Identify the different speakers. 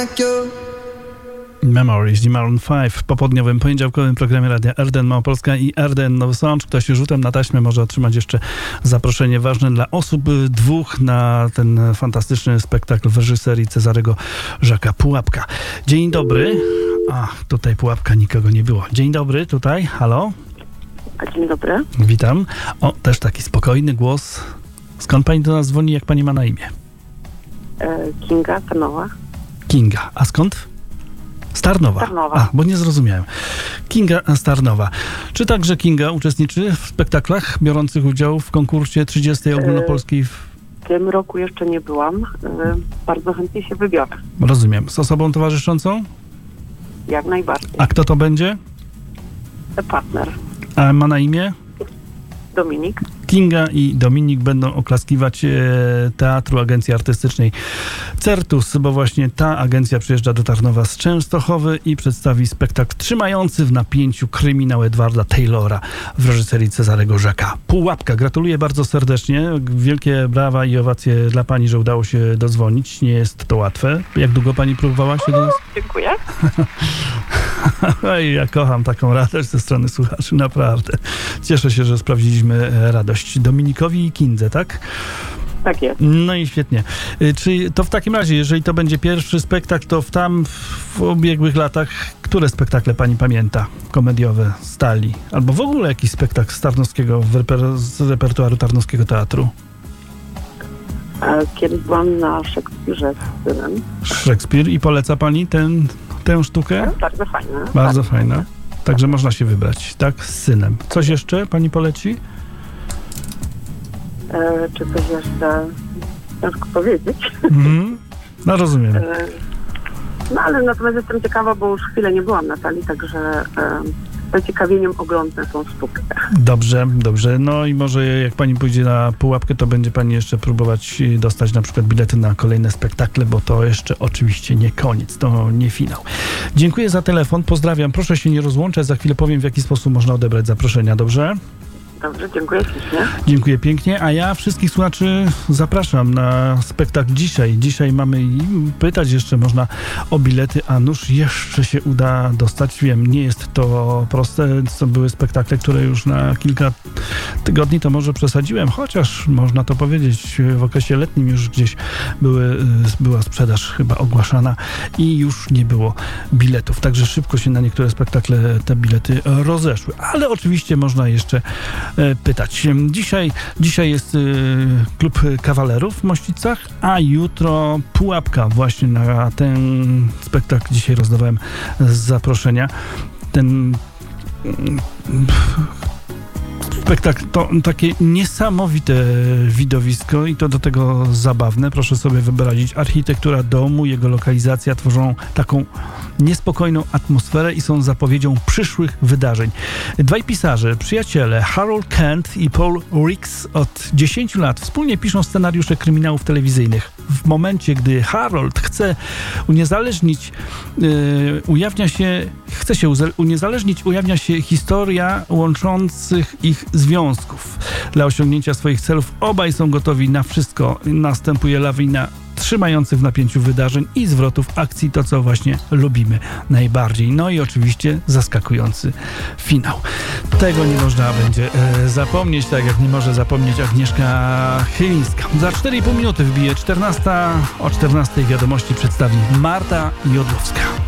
Speaker 1: Memories, Maroon 5 w popołudniowym, poniedziałkowym programie Radia RDN Małopolska i RDN Nowy Sącz. Ktoś rzutem na taśmę może otrzymać jeszcze zaproszenie ważne dla osób dwóch na ten fantastyczny spektakl w reżyserii Cezarego Żaka Pułapka. Dzień dobry. Tutaj Pułapka, nikogo nie było. Dzień dobry, tutaj, halo.
Speaker 2: Dzień dobry.
Speaker 1: Witam. Też taki spokojny głos. Skąd pani do nas dzwoni, jak pani ma na imię?
Speaker 2: Kinga Tarnowa.
Speaker 1: Kinga. A skąd? Starnowa. Bo nie zrozumiałem. Kinga Starnowa. Czy także Kinga uczestniczy w spektaklach biorących udział w konkursie 30. ogólnopolskiej?
Speaker 2: W tym roku jeszcze nie byłam. Bardzo chętnie się wybiorę.
Speaker 1: Rozumiem. Z osobą towarzyszącą?
Speaker 2: Jak najbardziej.
Speaker 1: A kto to będzie?
Speaker 2: Partner.
Speaker 1: A ma na imię?
Speaker 2: Dominik.
Speaker 1: Kinga i Dominik będą oklaskiwać Teatru Agencji Artystycznej Certus, bo właśnie ta agencja przyjeżdża do Tarnowa z Częstochowy i przedstawi spektakl trzymający w napięciu kryminał Edwarda Taylora w reżyserii Cezarego Żaka Pułapka. Gratuluję bardzo serdecznie. Wielkie brawa i owacje dla pani, że udało się dodzwonić. Nie jest to łatwe. Jak długo pani próbowała się do nas?
Speaker 2: Dziękuję.
Speaker 1: Oj, ja kocham taką radość ze strony słuchaczy, naprawdę. Cieszę się, że sprawdziliśmy radość Dominikowi i Kindze, tak?
Speaker 2: Tak jest.
Speaker 1: No i świetnie. Czy to w takim razie, jeżeli to będzie pierwszy spektakl, to w ubiegłych latach, które spektakle pani pamięta? Komediowe, stali? Albo w ogóle jakiś spektakl z Tarnowskiego, z repertuaru Tarnowskiego Teatru?
Speaker 2: Kiedyś byłam na Szekspirze z synem.
Speaker 1: Szekspir. I poleca pani tę sztukę?
Speaker 2: Bardzo fajna.
Speaker 1: Bardzo fajna. Także można się wybrać, tak? Z synem. Coś jeszcze pani poleci?
Speaker 2: Czy coś jeszcze ciężko powiedzieć?
Speaker 1: No rozumiem.
Speaker 2: No ale natomiast jestem ciekawa, bo już chwilę nie byłam na sali, także z zaciekawieniem oglądnę tą sztukę.
Speaker 1: Dobrze. No i może jak pani pójdzie na Pułapkę, to będzie pani jeszcze próbować dostać na przykład bilety na kolejne spektakle, bo to jeszcze oczywiście nie koniec, to nie finał. Dziękuję za telefon, pozdrawiam. Proszę się nie rozłączać, za chwilę powiem, w jaki sposób można odebrać zaproszenia, dobrze?
Speaker 2: Dobrze, dziękuję ślicznie.
Speaker 1: Dziękuję pięknie, a ja wszystkich słuchaczy zapraszam na spektakl dzisiaj. Dzisiaj mamy i pytać jeszcze można o bilety, a nuż jeszcze się uda dostać. Wiem, nie jest to proste. To były spektakle, które już na kilka tygodni to może przesadziłem, chociaż można to powiedzieć, w okresie letnim już gdzieś była sprzedaż chyba ogłaszana i już nie było biletów. Także szybko się na niektóre spektakle te bilety rozeszły. Ale oczywiście można jeszcze pytać. Dzisiaj jest klub kawalerów w Mościcach, a jutro Pułapka. Właśnie na ten spektakl dzisiaj rozdawałem zaproszenia. Ten spektakl to takie niesamowite widowisko i to do tego zabawne. Proszę sobie wyobrazić, architektura domu, jego lokalizacja tworzą taką niespokojną atmosferę i są zapowiedzią przyszłych wydarzeń. Dwaj pisarze, przyjaciele, Harold Kent i Paul Ricks od 10 lat wspólnie piszą scenariusze kryminałów telewizyjnych. W momencie, gdy Harold chce uniezależnić, ujawnia się historia łączących ich związków. Dla osiągnięcia swoich celów obaj są gotowi na wszystko. Następuje lawina trzymających w napięciu wydarzeń i zwrotów akcji, to co właśnie lubimy najbardziej. No i oczywiście zaskakujący finał. Tego nie można będzie zapomnieć, tak jak nie może zapomnieć Agnieszka Chylińska. Za 4,5 minuty wbije 14. O 14 wiadomości przedstawi Marta Jodłowska.